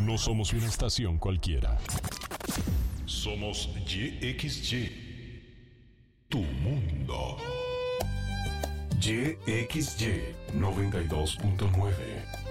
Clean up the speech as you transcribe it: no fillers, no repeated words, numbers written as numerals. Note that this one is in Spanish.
No somos una estación cualquiera. Somos YXY. Tu mundo. YXY 92.9.